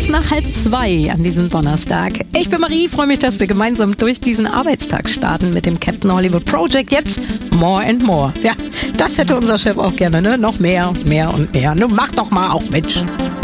kurz nach 1:30 an diesem Donnerstag. Ich bin Marie, freue mich, dass wir gemeinsam durch diesen Arbeitstag starten mit dem Captain Hollywood Project. Jetzt more and more. Ja, das hätte unser Chef auch gerne, ne? Noch mehr, mehr und mehr. Nun mach doch mal auch mit.